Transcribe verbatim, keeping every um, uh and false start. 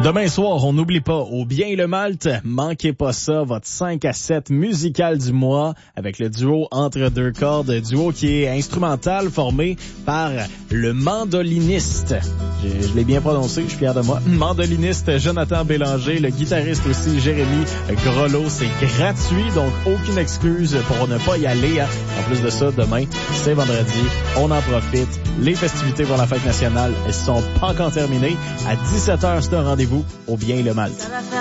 Demain soir, on n'oublie pas, au Bien le Malte, manquez pas ça, votre cinq à sept musical du mois avec le duo Entre deux cordes, duo qui est instrumental formé par le mandoliniste. Je, je l'ai bien prononcé, je suis fier de moi. Mandoliniste Jonathan Bélanger, le guitariste aussi Jérémy Grelot. C'est gratuit, donc aucune excuse pour ne pas y aller. Hein. En plus de ça, demain, c'est vendredi, on en profite. Les festivités pour la fête nationale, elles sont pas encore terminées. À dix-sept heures, c'est un rendez-vous au Bien le Malte.